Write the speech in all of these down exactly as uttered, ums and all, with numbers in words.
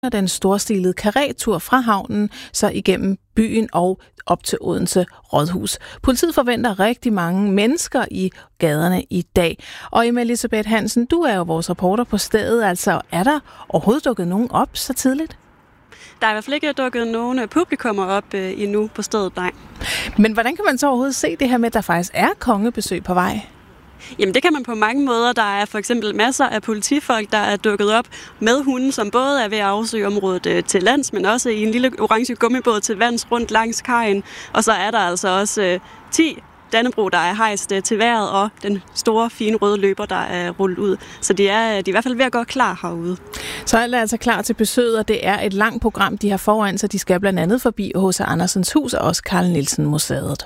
den storstilede karretur fra havnen, så igennem byen og op til Odense Rådhus. Politiet forventer rigtig mange mennesker i gaderne i dag. Og Emma Elisabeth Hansen, du er jo vores reporter på stedet. Altså, er der overhovedet dukket nogen op så tidligt? Der er i hvert fald ikke dukket nogen publikummer op øh, endnu på stedet, nej. Men hvordan kan man så overhovedet se det her med, at der faktisk er kongebesøg på vej? Jamen det kan man på mange måder. Der er for eksempel masser af politifolk, der er dukket op med hunde, som både er ved at afsøge området til lands, men også i en lille orange gummibåd til vands rundt langs kajen. Og så er der altså også øh, ti Dannebrog, der er hejst øh, til vejret, og den store, fine røde løber, der er rullet ud. Så de er, de er i hvert fald ved at gå klar herude. Så alt er altså klar til besøget, og det er et langt program, de har foran, så de skal blandt andet forbi H C Andersens Hus og også Carl Nielsen Museet.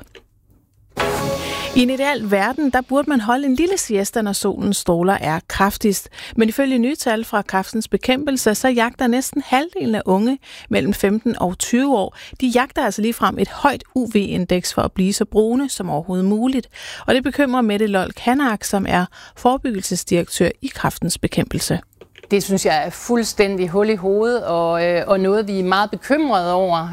I en ideel verden, der burde man holde en lille siesta, når solens stråler er kraftigst. Men ifølge nye tal fra Kræftens Bekæmpelse, så jagter næsten halvdelen af unge mellem femten og tyve år. De jagter altså ligefrem et højt U V-indeks for at blive så brune som overhovedet muligt. Og det bekymrer Mette Lold Kanak, som er forebyggelsesdirektør i Kræftens Bekæmpelse. Det synes jeg er fuldstændig hul i hovedet og, øh, og noget, vi er meget bekymrede over.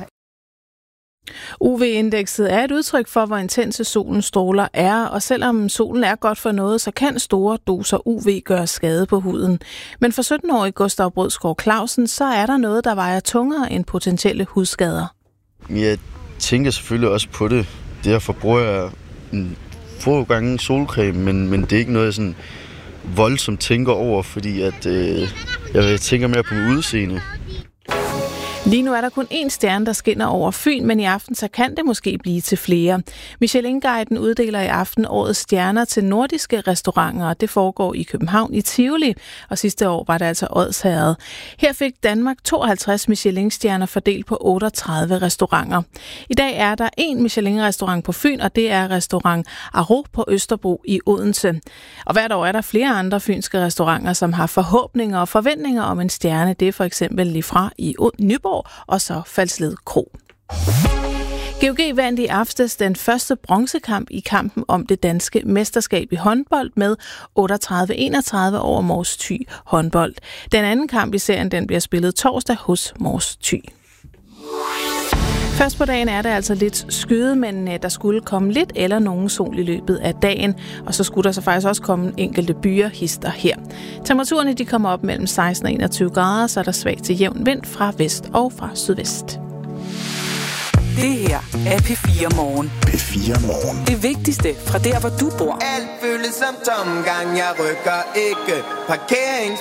U V-indekset er et udtryk for, hvor intense solens stråler er, og selvom solen er godt for noget, så kan store doser U V gøre skade på huden. Men for sytten-årige Gustav Brødsgaard Clausen, så er der noget, der vejer tungere end potentielle hudskader. Jeg tænker selvfølgelig også på det. Derfor bruger jeg en få gange solcreme, men, men det er ikke noget, jeg sådan voldsomt tænker over, fordi at, øh, jeg tænker mere på mit udseende. Lige nu er der kun én stjerne, der skinner over Fyn, men i aften så kan det måske blive til flere. Michelin-guiden uddeler i aften årets stjerner til nordiske restauranter, og det foregår i København i Tivoli, og sidste år var det altså Odsherred. Her fik Danmark tooghalvtreds Michelin-stjerner fordelt på otteogtredive restauranter. I dag er der én Michelin-restaurant på Fyn, og det er restaurant Aro på Østerbro i Odense. Og hvert år er der flere andre fynske restauranter, som har forhåbninger og forventninger om en stjerne. Det er for eksempel lige fra i Nyborg og så Falsled Kro. G O G vandt i aftes den første bronzekamp i kampen om det danske mesterskab i håndbold med otteogtredive enogtredive over Mors Thy håndbold. Den anden kamp i serien den bliver spillet torsdag hos Mors Thy. Først på dagen er det altså lidt skyde, men der skulle komme lidt eller nogen sol i løbet af dagen, og så skulle der så faktisk også komme enkelte byer hister her. Temperaturerne de kommer op mellem seksten og enogtyve grader, så er der svag til jævn vind fra vest og fra sydvest. Det her er P fire Morgen. P fire Morgen. Det vigtigste fra der, hvor du bor. Alt føles som tomgang, jeg rykker ikke. Parkerings